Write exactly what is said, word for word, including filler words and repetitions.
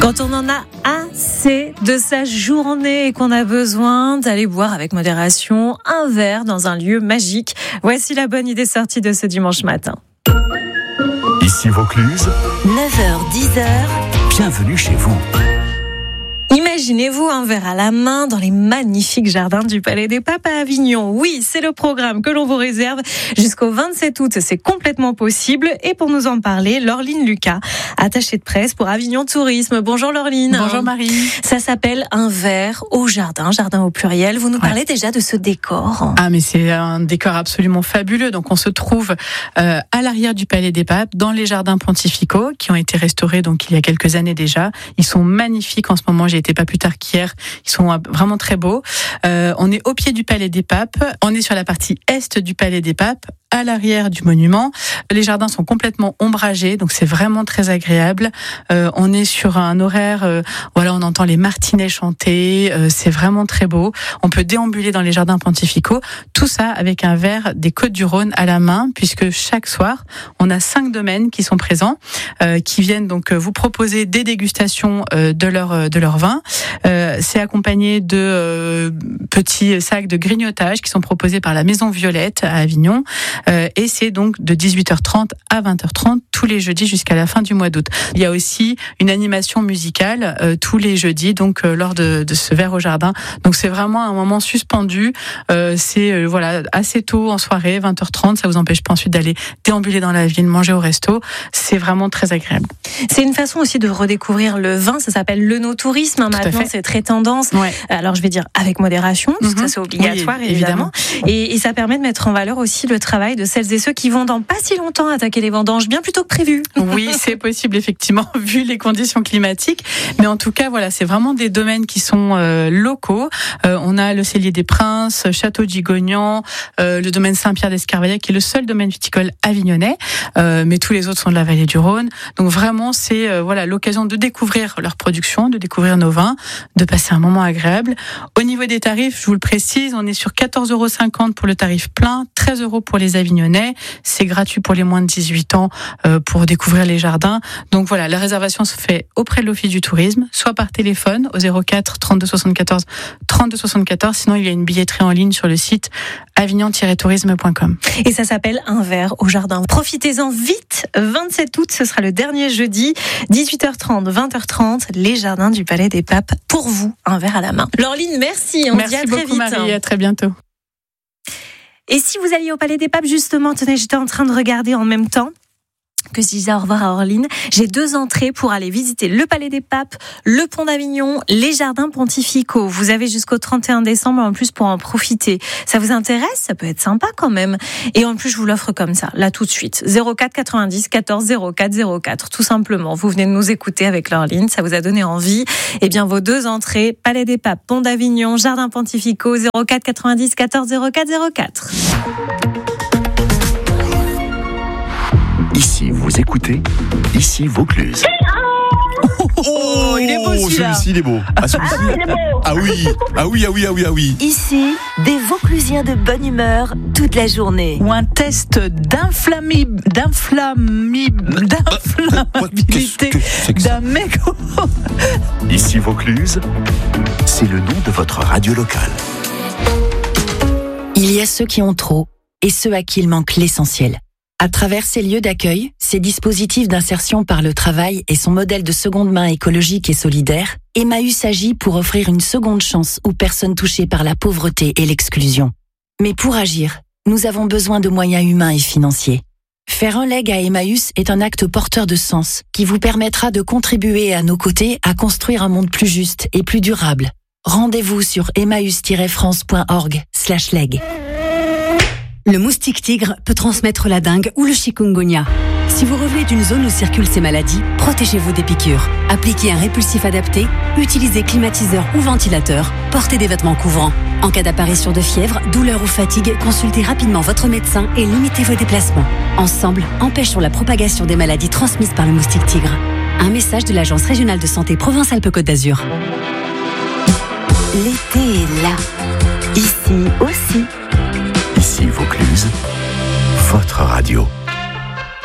Quand on en a assez de sa journée et qu'on a besoin d'aller boire avec modération un verre dans un lieu magique, voici la bonne idée sortie de ce dimanche matin. Ici Vaucluse, neuf heures dix heures, bienvenue chez vous. Imaginez-vous un verre à la main dans les magnifiques jardins du Palais des Papes à Avignon. Oui, c'est le programme que l'on vous réserve jusqu'au vingt-sept août. C'est complètement possible. Et pour nous en parler, Laureline Lucas, attachée de presse pour Avignon Tourisme. Bonjour Laureline. Bonjour Marie. Ça s'appelle un verre au jardin, jardin au pluriel. Vous nous parlez ouais. déjà de ce décor. Ah mais c'est un décor absolument fabuleux. Donc on se trouve euh, à l'arrière du Palais des Papes, dans les jardins pontificaux qui ont été restaurés donc il y a quelques années déjà. Ils sont magnifiques en ce moment. J'ai été pas plus tard qu'hier. Ils sont vraiment très beaux. Euh, on est au pied du Palais des Papes. On est sur la partie est du Palais des Papes, à l'arrière du monument. Les jardins sont complètement ombragés, donc c'est vraiment très agréable. Euh, on est sur un horaire, euh, voilà, on entend les martinets chanter. Euh, c'est vraiment très beau. On peut déambuler dans les jardins pontificaux. Tout ça avec un verre des Côtes-du-Rhône à la main, puisque chaque soir, on a cinq domaines qui sont présents, euh, qui viennent donc vous proposer des dégustations euh, de leur de leur vin. Euh, c'est accompagné de euh, petits sacs de grignotage qui sont proposés par la Maison Violette à Avignon. Euh, et c'est donc de dix-huit heures trente à vingt heures trente tous les jeudis jusqu'à la fin du mois d'août. Il y a aussi une animation musicale euh, tous les jeudis, donc euh, lors de, de ce verre au jardin. Donc c'est vraiment un moment suspendu. Euh, c'est euh, voilà assez tôt en soirée, vingt heures trente. Ça vous empêche pas ensuite d'aller déambuler dans la ville, manger au resto. C'est vraiment très agréable. C'est une façon aussi de redécouvrir le vin. Ça s'appelle l'œnotourisme. Hein, maintenant, c'est très tendance. Ouais. Alors je vais dire avec modération, parce mm-hmm. que ça c'est obligatoire oui, évidemment. évidemment. Et, et ça permet de mettre en valeur aussi le travail de celles et ceux qui vont dans pas si longtemps attaquer les vendanges, bien plus tôt que prévu. Oui, c'est possible effectivement, vu les conditions climatiques. Mais en tout cas, voilà, c'est vraiment des domaines qui sont euh, locaux. Euh, on a le Cellier des Princes, Château de Gigognan, euh, le domaine Saint-Pierre d'Escarvaillec, qui est le seul domaine viticole avignonnais. Euh, mais tous les autres sont de la vallée du Rhône. Donc vraiment, c'est euh, voilà l'occasion de découvrir leur production, de découvrir nos vins, de passer un moment agréable. Au niveau des tarifs, je vous le précise, on est sur quatorze euros cinquante pour le tarif plein, treize euros pour les Avignonnais. C'est gratuit pour les moins de dix-huit ans euh, pour découvrir les jardins. Donc voilà, la réservation se fait auprès de l'Office du tourisme, soit par téléphone au zéro quatre trente-deux soixante-quatorze trente-deux soixante-quatorze. Sinon, il y a une billetterie en ligne sur le site avignon tiret tourisme point com. Et ça s'appelle un verre au jardin. Profitez-en vite. vingt-sept août, ce sera le dernier jeudi, dix-huit heures trente, vingt heures trente, les jardins du Palais des Papes. Pour vous, un verre à la main. Laureline, merci. On merci dit à très beaucoup, vite. Marie. À très bientôt. Et si vous alliez au Palais des Papes, justement, tenez, j'étais en train de regarder en même temps que je disais au revoir à Orline. J'ai deux entrées pour aller visiter le Palais des Papes, le Pont d'Avignon, les jardins pontificaux. Vous avez jusqu'au trente et un décembre en plus pour en profiter. Ça vous intéresse? Ça peut être sympa quand même. Et en plus, je vous l'offre comme ça, là tout de suite. zéro quatre quatre-vingt-dix quatorze zéro quatre zéro quatre, tout simplement. Vous venez de nous écouter avec Laureline, ça vous a donné envie. Eh bien, vos deux entrées, Palais des Papes, Pont d'Avignon, jardins pontificaux, zéro quatre quatre-vingt-dix quatorze zéro quatre zéro quatre. Ici, vous écoutez, ici Vaucluse. Oh, oh, il est beau celui-là. Celui-ci, il est beau. Ah, celui-ci, ah, il est beau. Ah oui, ah oui, ah oui, ah oui, ah oui. Ici, des Vauclusiens de bonne humeur toute la journée. Ou un test d'inflammib... d'inflammib... d'inflammabilité d'un mégot. Ici Vaucluse, c'est le nom de votre radio locale. Il y a ceux qui ont trop et ceux à qui il manque l'essentiel. À travers ces lieux d'accueil, ces dispositifs d'insertion par le travail et son modèle de seconde main écologique et solidaire, Emmaüs agit pour offrir une seconde chance aux personnes touchées par la pauvreté et l'exclusion. Mais pour agir, nous avons besoin de moyens humains et financiers. Faire un leg à Emmaüs est un acte porteur de sens qui vous permettra de contribuer à nos côtés à construire un monde plus juste et plus durable. Rendez-vous sur emmaüs tiret france point org slash leg. Le moustique tigre peut transmettre la dengue ou le chikungunya. Si vous revenez d'une zone où circulent ces maladies, protégez-vous des piqûres. Appliquez un répulsif adapté, utilisez climatiseur ou ventilateur, portez des vêtements couvrants. En cas d'apparition de fièvre, douleur ou fatigue, consultez rapidement votre médecin et limitez vos déplacements. Ensemble, empêchons la propagation des maladies transmises par le moustique tigre. Un message de l'Agence régionale de santé Provence-Alpes-Côte d'Azur. L'été est là. Ici aussi. Ici Vaucluse, votre radio.